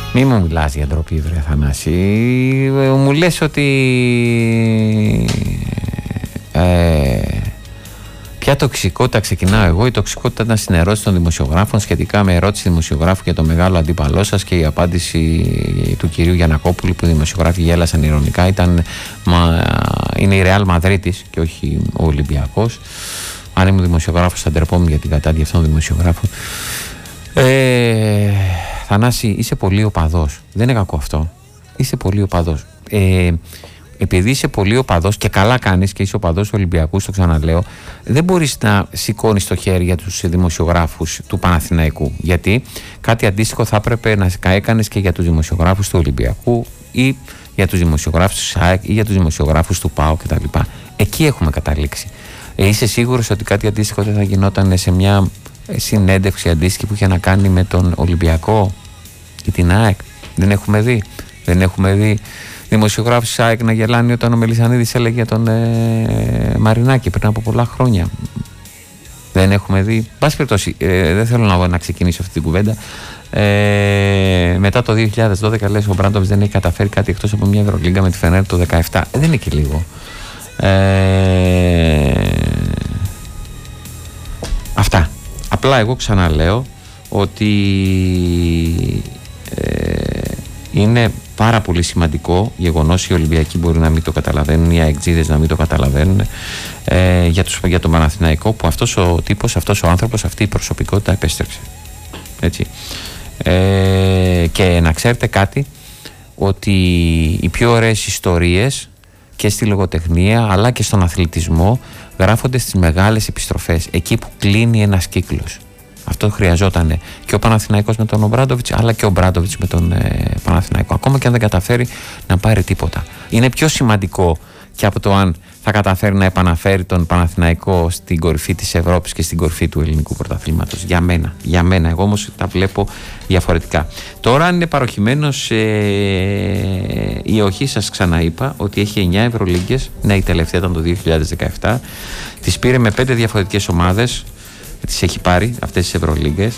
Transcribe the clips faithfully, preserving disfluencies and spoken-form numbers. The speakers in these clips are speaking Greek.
Μη μου μιλάς για ντροπή, βρε Θανάση. Μου λες ότι ε, ποια τοξικότητα ξεκινάω εγώ. Η τοξικότητα ήταν στην ερώτηση των δημοσιογράφων σχετικά με ερώτηση δημοσιογράφου για το μεγάλο αντίπαλό σας, και η απάντηση του κυρίου Γιαννακόπουλου, που οι δημοσιογράφοι γέλασαν ειρωνικά, ήταν μα, είναι η Ρεάλ Μαδρίτης και όχι ο Ολυμπιακός. Αν ήμουν δημοσιογράφος θα ντρεπόμουν για την κατάδυση αυτών των δημοσιογράφων. Ε, Θανάση, είσαι πολύ οπαδός. Δεν είναι κακό αυτό. Είσαι πολύ οπαδός. Ε, επειδή είσαι πολύ οπαδός και καλά κάνεις και είσαι οπαδός του Ολυμπιακού, το ξαναλέω, δεν μπορείς να σηκώνεις το χέρι για τους δημοσιογράφους του Παναθηναϊκού. Γιατί κάτι αντίστοιχο θα έπρεπε να έκανες και για τους δημοσιογράφους του Ολυμπιακού ή για τους δημοσιογράφους του ΣΑΕΚ ή για τους δημοσιογράφους του ΠΑΟ κτλ. Εκεί έχουμε καταλήξει. Ε, είσαι σίγουρος ότι κάτι αντίστοιχο δεν θα γινόταν σε μια συνέντευξη αντίστοιχη που είχε να κάνει με τον Ολυμπιακό ή την ΑΕΚ? Δεν έχουμε δει. Δεν έχουμε δει δημοσιογράφους της ΑΕΚ να γελάνε όταν ο Μελισσανίδης έλεγε για τον ε, Μαρινάκη πριν από πολλά χρόνια. Δεν έχουμε δει. Πάση περιπτώσει, ε, δεν θέλω να, να ξεκινήσω αυτή την κουβέντα. Ε, μετά το δύο χιλιάδες δώδεκα λες ο Μπράντοβιτς δεν έχει καταφέρει κάτι εκτός από μια Ευρωλίγκα με τη Φενέρ το δεκαεπτά. Ε, δεν είναι και λίγο. Ε, αυτά. Απλά εγώ ξαναλέω ότι ε, είναι πάρα πολύ σημαντικό γεγονός, οι Ολυμπιακοί μπορεί να μην το καταλαβαίνουν, οι αεκτζίδες να μην το καταλαβαίνουν, ε, για, τους, για τον Παναθηναϊκό, που αυτός ο τύπος, αυτός ο άνθρωπος, αυτή η προσωπικότητα επέστρεψε. Έτσι. Ε, και να ξέρετε κάτι, ότι οι πιο ωραίες ιστορίες και στη λογοτεχνία αλλά και στον αθλητισμό γράφονται στις μεγάλες επιστροφές, εκεί που κλείνει ένας κύκλος. Αυτό χρειαζόταν και ο Παναθηναϊκός με τον Ομπράντοβιτς, αλλά και ο Ομπράντοβιτς με τον ε, Παναθηναϊκό. Ακόμα και αν δεν καταφέρει να πάρει τίποτα. Είναι πιο σημαντικό και από το αν θα καταφέρει να επαναφέρει τον Παναθηναϊκό στην κορυφή της Ευρώπης και στην κορυφή του ελληνικού πρωταθλήματος. Για μένα. Για μένα. Εγώ όμως τα βλέπω διαφορετικά. Τώρα, αν είναι παροχημένος ε, ή όχι, σας ξαναείπα ότι έχει εννιά Ευρωλίγκες. Ναι, η τελευταία ήταν το δύο χιλιάδες δεκαεπτά. Τις πήρε με πέντε διαφορετικές ομάδες. Τις έχει πάρει αυτές τις Ευρωλίγκες.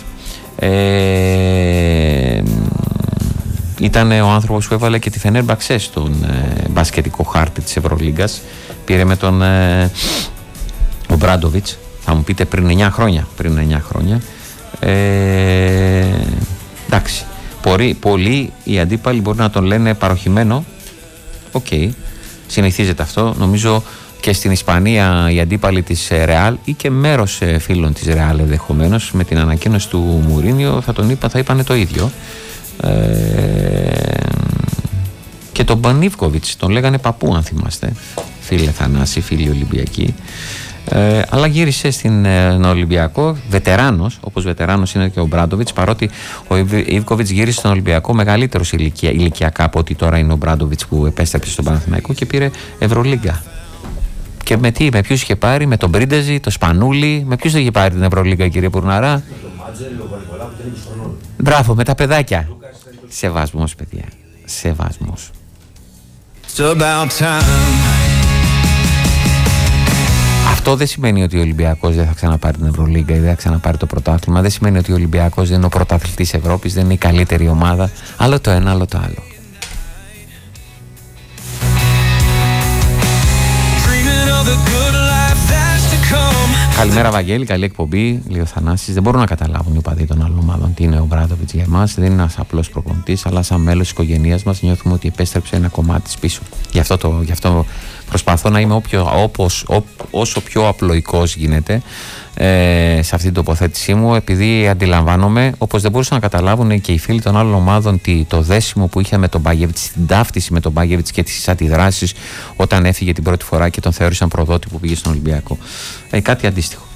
Ε, ήταν ο άνθρωπος που έβαλε και τη Φενέρμπαξε στον ε, μπασκετικό χάρτη της Ευρωλίγκας. Πήρε με τον ε, ο Μπράντοβιτς. Θα μου πείτε πριν εννιά χρόνια. Πριν εννιά χρόνια. Ε, εντάξει. Πολλοί, πολλοί οι αντίπαλοι μπορεί να τον λένε παροχημένο. Οκ. Okay. Συνηθίζεται αυτό. Νομίζω και στην Ισπανία οι αντίπαλοι της Ρεάλ ή και μέρος φίλων της Ρεάλ ενδεχομένως, με την ανακοίνωση του Μουρίνιο θα τον είπα, θα είπανε το ίδιο. Ε, και τον Μπανίβκοβιτς τον λέγανε παππού, αν θυμάστε, φίλε Θανάση, φίλοι Ολυμπιακοί. Ε, αλλά γύρισε στην ε, Ολυμπιακό βετεράνος, όπως βετεράνος είναι και ο Μπράντοβιτς, παρότι ο Ιβκοβιτς γύρισε στον Ολυμπιακό μεγαλύτερος ηλικια, ηλικιακά από ότι τώρα είναι ο Μπράντοβιτς που επέστρεψε στον Παναθηναϊκό και πήρε Ευρωλίγκα. Και με τι, με ποιους είχε πάρει, με τον Μπρίντεζη, το Σπανούλη, με ποιους είχε πάρει την Ευρωλίγκα, κύριε Πουρναρά? Μπράβο, με τα παιδάκια. Σεβασμός, παιδιά. Σεβασμός. Αυτό δεν σημαίνει ότι ο Ολυμπιακός δεν θα ξαναπάρει την Ευρωλίγκα ή δεν θα ξαναπάρει το πρωτάθλημα. Δεν σημαίνει ότι ο Ολυμπιακός δεν είναι ο πρωταθλητής Ευρώπης, δεν είναι η καλύτερη ομάδα. Άλλο το ένα, άλλο το άλλο. Καλημέρα Βαγγέλη, καλή εκπομπή. Λέει ο Θανάσης. Δεν μπορούν να καταλάβουν οι οπαδοί των άλλων ομάδων τι είναι ο Μπράντοβιτς για εμάς. Δεν είναι ένας απλός προπονητής, αλλά σαν μέλος της οικογένειας μας νιώθουμε ότι επέστρεψε ένα κομμάτι της πίσω. Γι' αυτό, το, γι αυτό προσπαθώ να είμαι όποιο, όπως, ό, όσο πιο απλοϊκός γίνεται ε, σε αυτή την τοποθέτησή μου, επειδή αντιλαμβάνομαι, όπως δεν μπορούσαν να καταλάβουν και οι φίλοι των άλλων ομάδων, τι, το δέσιμο που είχε με τον Μπάγεβιτς, την ταύτιση με τον Μπάγεβιτς και τις αντιδράσεις όταν έφυγε την πρώτη φορά και τον θεώρησαν προδότη που πήγε στον Ολυμπιακό. Ε, κάτι αντίστοιχο.